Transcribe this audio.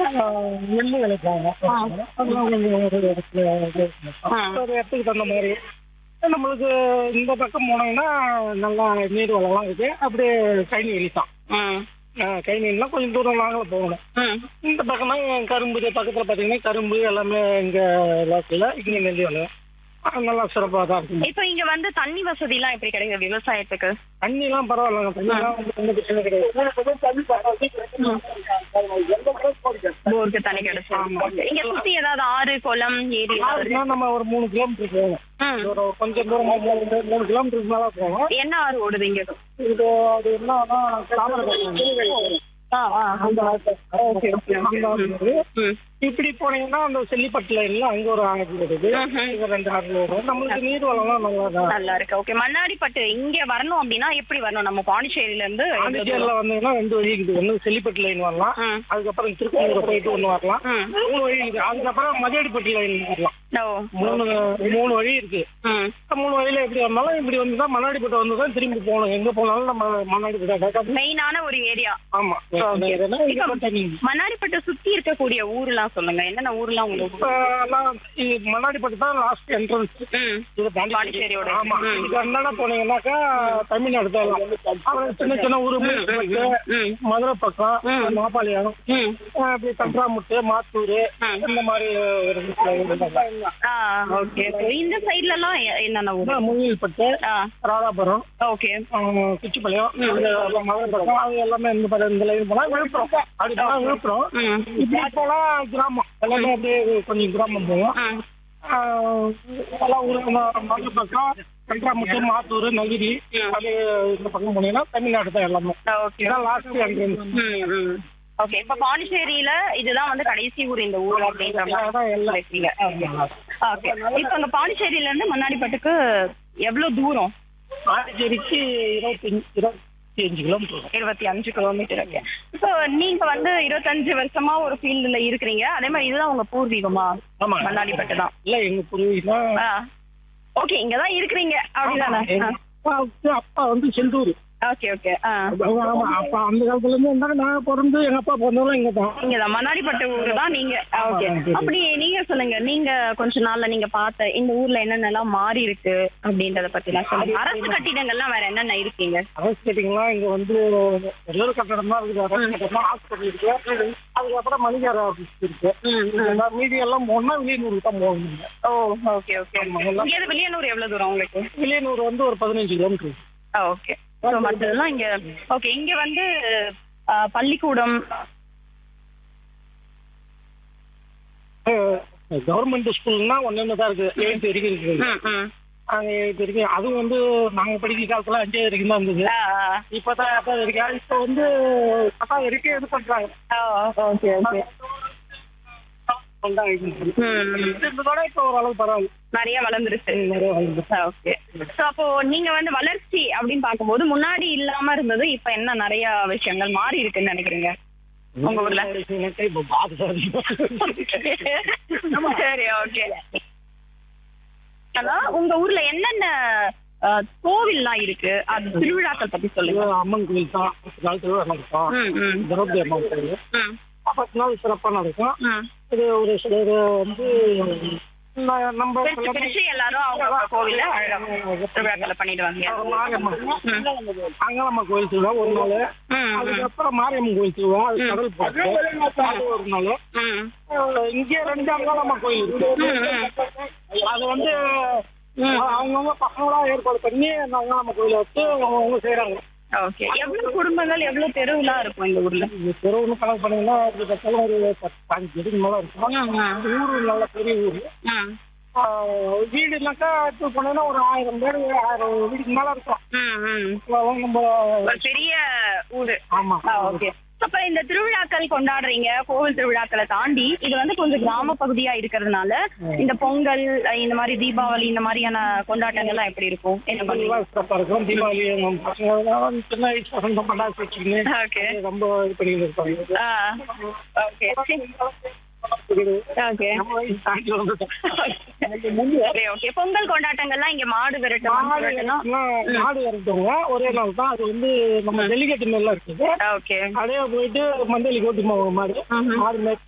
நெல்லு விளைப்பாங்க. அதெல்லாம் கொஞ்சம் ஒரு இடத்துல ஒரு இடத்துக்கு தகுந்த மாதிரி. நம்மளுக்கு இந்த பக்கம் போனோம்னா நல்லா நீர் வளம்லாம் இருக்கு. அப்படியே கைனி வெளி தான். ம். கைனிலாம் கொஞ்சம் தூரம் நாங்களும் போகணும். ம். இந்த பக்கம்னா கரும்பு பக்கத்தில் பார்த்தீங்கன்னா கரும்பு எல்லாமே இங்கே லோக்கலில் இங்கே நெல்லி வளம் நல்லா சிறப்பாக தான் இருக்கும். இப்போ இங்க வந்து தண்ணி வசதி எல்லாம் எப்படி கிடைக்குது விவசாயத்துக்கு? தண்ணிலாம் பரவாயில்லைங்க. தண்ணிலாம் வந்து எந்த பிரச்சனை கிடையாது. தண்ணி போருக்கு தண்ணி கிடைச்சிருக்கு. இங்க சுத்தி ஏதாவது ஆறு குளம் ஏரி ஏதாவது இருக்கா? நம்ம ஒரு 3 கிலோமீட்டர் போகணும். ம். ஒரு கொஞ்சம் தூரம் 3 கிலோமீட்டருக்கு மேலே போகணும். என்ன ஆறு ஓடுது இங்க? இது அது என்னன்னா தாமரை அந்த ஓகே ஓகே. ம். இப்படி போனீங்கன்னா அந்த செல்லிப்பட்டு லைன்ல அங்க ஒரு ஆறு வருது. இங்க 2 ஆறு வரும். நம்மளுக்கு நீர் வளம்லாம் நல்லா நல்லா இருக்கு. ஓகே. மண்ணாடிப்பட்டு இங்க வரணும் அப்படின்னா எப்படி வரணும்? நம்ம பாண்டிச்சேரியில இருந்து பாண்டிச்சேரியில வந்தீங்கன்னா 2 வழி இருக்குது. ஒண்ணு செல்லிப்பட்டு லைன் வரலாம். அதுக்கப்புறம் திருப்பூர் போயிட்டு ஒண்ணு வரலாம். 3 வழி இருக்குது. அதுக்கப்புறம் மதியாடிப்பட்டு லைன் வரலாம். 3 வழி இருக்கு. 3 வழியில எப்படி வந்தாலும் இப்படி வந்துதான் மண்ணாடிப்பட்டு வந்துதான் திரும்பி போகணும். எங்க போனாலும் நம்ம மண்ணாடிப்பட்டு மெயினான ஒரு ஏரியா. ஆமா. மண்ணாடிப்பட்டு சுத்தி இருக்கக்கூடிய ஊர்லாம் சொல்லுங்க. என்னென்ன ஊர்லாம் உங்களுக்கு? மண்ணாடிப்பட்டு தான் லாஸ்ட் என்ட்ரன்ஸ். இது பாண்டிச்சேரியோட. ஆமா. இதுக்கு அந்தாண்ட போனீங்கன்னாக்கா தமிழ்நாடு தான். அப்புறம் சின்ன சின்ன ஊரு மதுரை பக்கம் மாப்பாளையம் அப்படி கன்றாமுட்டு மாத்தூர் இந்த மாதிரி ஓகே. இந்த சைட்ல எல்லாம் என்னென்ன ஊர்? முகில்பட்டு ராதாபுரம் ஓகே குச்சிப்பாளையம் மதுரை பக்கம் அது எல்லாமே இந்த லைன் போனா விழுப்புரம். அப்படி போனா விழுப்புரம். இப்படி போனா கிராமம் எல்லாமே அப்படியே கொஞ்சம் கிராமம் போவோம். எல்லாம் ஊருக்கு மதுரை பக்கம் கன்றாமுட்டு மாத்தூர் நகிரி அது இந்த பக்கம் போனீங்கன்னா தமிழ்நாடு தான் எல்லாமே. Last entrance. ஓகே. இப்ப பாண்டிச்சேரியில இதுதான் வந்து கடைசி ஊர் இந்த ஊர் அப்படின்ற மாதிரி. ஓகே. இப்ப அங்க பாண்டிச்சேரியில இருந்து மண்ணாடிப்பட்டுக்கு எவ்வளவு தூரம்? பாண்டிச்சேரிக்கு 25 கிலோமீட்டர். 25 கிலோமீட்டர். ஓகே. இப்போ நீங்க வந்து 25 வருஷமா ஒரு ஃபீல்டுல இருக்கிறீங்க. அதே மாதிரி இதுதான் உங்க பூர்வீகமா? ஆமா. மண்ணாடிப்பட்டு தான். இல்ல எங்க பூர்வீகம். ஓகே. இங்கதான் இருக்கிறீங்க அப்படிதானே? அப்பா வந்து செந்தூர். Okay okay. ஆமா. அப்ப அந்த காலத்துல இருந்து இருந்தாங்க. நான் பிறந்து எங்க அப்பா பிறந்தவங்க இங்கதான் மண்ணாடிப்பட்டு ஊரு தான் நீங்க. ஓகே. அப்படி நீங்க சொல்லுங்க. நீங்க கொஞ்ச நாள்ல நீங்க பார்த்த இந்த ஊர்ல என்னென்னலாம் மாறி இருக்கு அப்படின்றத பத்தி எல்லாம் சொல்லுங்க. அரசு கட்டிடங்கள்லாம் வேற என்னென்ன இருக்கீங்க? அரசு கட்டிடங்கள்லாம் இங்க வந்து ஒரு கட்டடம் தான் இருக்குது. அரசு கட்டடம் ஹாஸ்பிட்டல் இருக்கு. அதுக்கப்புறம் மளிகை ஆஃபீஸ் இருக்கு. மீதி எல்லாம் போனா வில்லியனூருக்கு தான் போகணும். ஓ ஓகே ஓகே. வில்லியனூர் எவ்வளவு தூரம் உங்களுக்கு? வில்லியனூர் வந்து ஒரு 15 கிலோமீட்டர். ஓகே. மற்றதெல்லாம் இங்க. ஓகே. இங்க வந்து பள்ளிக்கூடம் கவர்மெண்ட் ஸ்கூல்னா ஒன்னு தான் இருக்கு. 8 வரைக்கும் இருக்கு. அங்க 8 வரைக்கும். அதுவும் வந்து நாங்க படிக்கிற காலத்துல 5 வரைக்கும் தான் இருந்தது. இப்பதான் 10 வரைக்கும். இப்ப வந்து 10 வரைக்கும் இது பண்றாங்க. Okay okay. இப்ப ஓரளவு பரவாயில்ல. நிறைய வளர்ந்துருச்சு. ஓகே. சோ அப்போ நீங்க வந்து வளர்ச்சி அப்படின்னு பார்க்கும்போது முன்னாடி இல்லாம இருந்தது இப்ப என்ன நிறைய விஷயங்கள் மாறி இருக்குன்னு நினைக்கிறீங்க உங்க ஊர்ல? சரி ஓகே. ஆனா உங்க ஊர்ல என்னென்ன கோவில்லாம் இருக்கு? அது திருவிழாக்கள் பத்தி சொல்லுங்க. அம்மன் கோவில் தான். 10 நாள் திருவிழா நடக்கும். திரௌபதி அம்மன் கோவில் 10 நாள் சிறப்பா நடக்கும். இது ஒரு சிலர் வந்து நம்ம எல்லாரும் அவங்க கோவில்ல திருவிழாக்களை பண்ணிடுவாங்க. அங்காளம்மா கோவில் திருவிழா ஒரு நாள். அதுக்கப்புறம் மாரியம்மன் கோவில் திருவிழா அது கடல் போட்டு அது ஒரு நாள். இங்கே 2 அங்காளம்மா கோயில் இருக்கு. அது வந்து அவங்கவுங்க பசங்களா ஏற்பாடு பண்ணி அந்த அங்காளம்மா கோயிலை வச்சு அவங்க செய்யறாங்க. ஓகே. எவ்வளவு குடும்பங்கள் எவ்வளவு தெருவுலாம் இருக்கும் இந்த ஊர்ல? தெருவுன்னு கணக்கு பண்ணீங்கன்னா ஒரு 10-15 தெருக்கு மேல இருக்கும். ஊரு நல்ல பெரிய ஊரு. வீடுனாக்கா இப்போ போனீங்கன்னா ஒரு 1000 பேர் 1000 வீடுக்கு மேல இருக்கும். நம்ம பெரிய ஊரு. ஆமா. ஓகே. அப்ப இந்த திருவிழாக்கள் கொண்டாடுறீங்க, கோவில் திருவிழாக்களை தாண்டி இது வந்து கொஞ்சம் கிராம பகுதியா இருக்கிறதுனால இந்த பொங்கல் இந்த மாதிரி தீபாவளி இந்த மாதிரியான கொண்டாட்டங்கள்லாம் எப்படி இருக்கும்? என்ன பண்ணுவீங்க? சிறப்பா இருக்கும். தீபாவளி சின்ன வயசு பசங்க பட்டாசு வச்சுக்கின்னு ரொம்ப இது பண்ணிட்டு இருப்பாங்க. பொங்கல் கொண்டாட்டங்கள்லாம் இங்க மாடு மாடு விரட்டுவாங்க ஒரே நாள் தான். அது வந்து நம்ம டெலிகேட் மேல இருக்குது. அதே போயிட்டு மந்தலி ஓட்டி மாடு